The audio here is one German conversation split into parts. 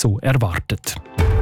so erwartet.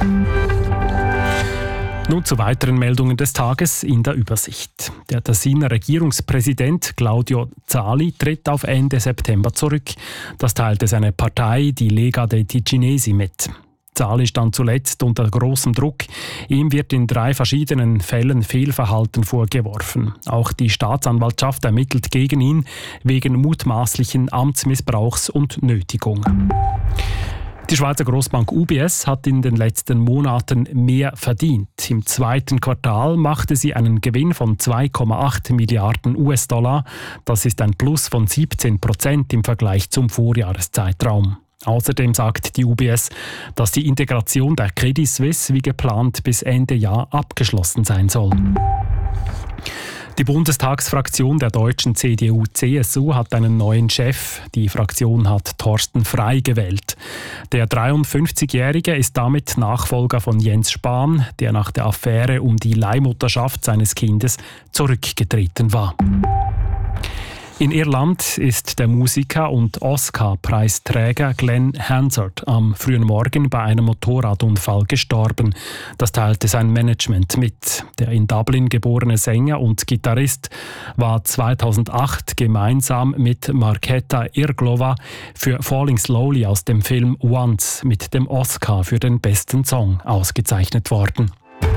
Nun zu weiteren Meldungen des Tages in der Übersicht. Der Tessiner Regierungspräsident Claudio Zali tritt auf Ende September zurück. Das teilte seine Partei, die Lega dei Ticinesi, mit. Zali stand zuletzt unter großem Druck. Ihm wird in 3 verschiedenen Fällen Fehlverhalten vorgeworfen. Auch die Staatsanwaltschaft ermittelt gegen ihn wegen mutmaßlichen Amtsmissbrauchs und Nötigung. Die Schweizer Grossbank UBS hat in den letzten Monaten mehr verdient. Im 2. Quartal machte sie einen Gewinn von 2,8 Milliarden US-Dollar. Das ist ein Plus von 17% im Vergleich zum Vorjahreszeitraum. Außerdem sagt die UBS, dass die Integration der Credit Suisse wie geplant bis Ende Jahr abgeschlossen sein soll. Die Bundestagsfraktion der deutschen CDU-CSU hat einen neuen Chef. Die Fraktion hat Thorsten Frey gewählt. Der 53-Jährige ist damit Nachfolger von Jens Spahn, der nach der Affäre um die Leihmutterschaft seines Kindes zurückgetreten war. In Irland ist der Musiker und Oscar-Preisträger Glenn Hansard am frühen Morgen bei einem Motorradunfall gestorben. Das teilte sein Management mit. Der in Dublin geborene Sänger und Gitarrist war 2008 gemeinsam mit Markéta Irglova für Falling Slowly aus dem Film Once mit dem Oscar für den besten Song ausgezeichnet worden.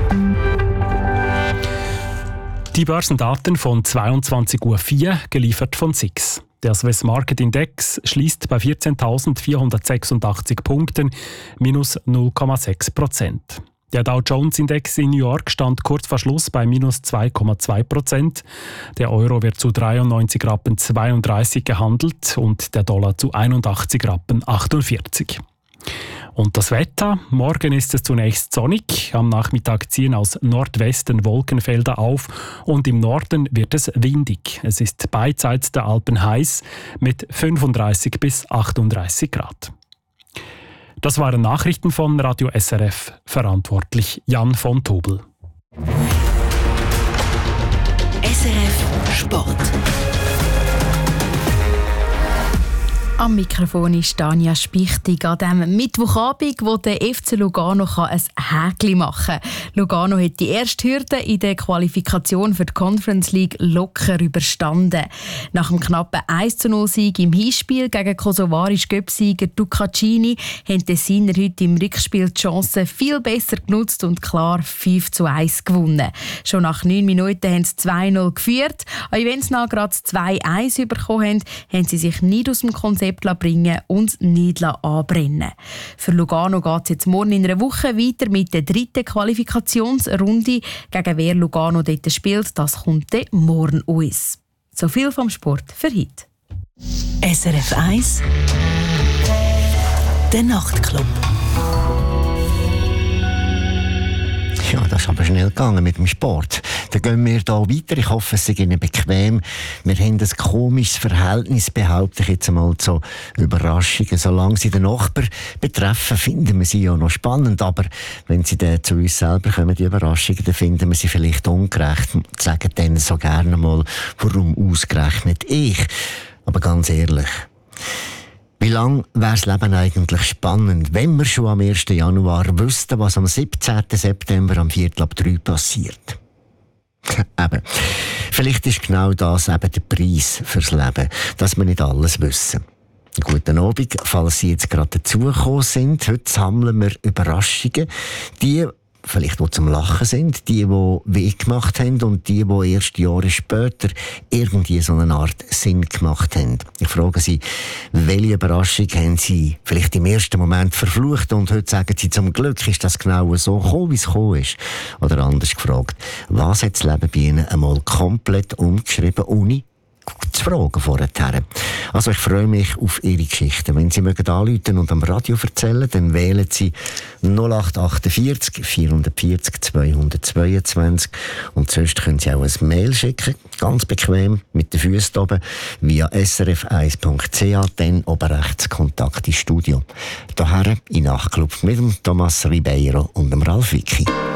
Die Börsendaten von 22.04 Uhr, geliefert von SIX. Der Swiss Market Index schließt bei 14.486 Punkten, minus 0,6%. Der Dow Jones Index in New York stand kurz vor Schluss bei minus 2,2%. Der Euro wird zu 93,32 Rappen gehandelt und der Dollar zu 81,48 Rappen. Und das Wetter? Morgen ist es zunächst sonnig. Am Nachmittag ziehen aus Nordwesten Wolkenfelder auf und im Norden wird es windig. Es ist beidseits der Alpen heiß mit 35 bis 38 Grad. Das waren Nachrichten von Radio SRF. Verantwortlich Jan von Tobel. SRF Sport. Am Mikrofon ist Tanja Spichtig an dem Mittwochabend, wo der FC Lugano ein Häkchen machen kann. Lugano hat die erste Hürde in der Qualifikation für die Conference League locker überstanden. Nach dem knappen 1:0-Sieg im Hinspiel gegen kosovarisch Göpsieger Ducacini haben die Tessiner heute im Rückspiel die Chancen viel besser genutzt und klar 5:1 gewonnen. Schon nach 9 Minuten haben sie 2:0 geführt. Auch wenn sie noch gerade 2:1 bekommen haben, haben sie sich nicht aus dem Konzept bringen und nicht anbrennen. Für Lugano geht es jetzt morgen in einer Woche weiter mit der 3. Qualifikationsrunde. Gegen wer Lugano dort spielt, das kommt dann morgen uns. So viel vom Sport für heute. SRF 1 Der Nachtclub. Ja, das ist aber schnell gegangen mit dem Sport. Dann gehen wir hier weiter. Ich hoffe, es sei Ihnen bequem. Wir haben ein komisches Verhältnis, behaupte ich jetzt einmal, zu Überraschungen. Solange sie den Nachbarn betreffen, finden wir sie ja noch spannend. Aber wenn sie dann zu uns selber kommen, die Überraschungen, dann finden wir sie vielleicht ungerecht und sagen dann so gerne mal, warum ausgerechnet ich. Aber ganz ehrlich, wie lange wäre das Leben eigentlich spannend, wenn wir schon am 1. Januar wüssten, was am 17. September am 2:45 passiert? Eben. Vielleicht ist genau das eben der Preis fürs Leben, dass wir nicht alles wissen. Guten Abend, falls Sie jetzt gerade dazugekommen sind. Heute sammeln wir Überraschungen. Die, vielleicht die zum Lachen sind, die weh gemacht haben und die erst Jahre später irgendwie so eine Art Sinn gemacht haben. Ich frage Sie, welche Überraschung haben Sie vielleicht im ersten Moment verflucht und heute sagen Sie, zum Glück ist das genau so gekommen, wie es gekommen ist? Oder anders gefragt, was hat das Leben bei Ihnen einmal komplett umgeschrieben, ohne zu fragen vorher. Also ich freue mich auf Ihre Geschichten. Wenn Sie mögen anrufen und am Radio erzählen, dann wählen Sie 0848 440 222 und sonst können Sie auch ein Mail schicken, ganz bequem, mit den Füßen oben, via srf1.ch, dann oben rechts Kontakt ins Studio. Daher in Nachtclub mit dem Thomas Ribeiro und dem Ralf Vicky.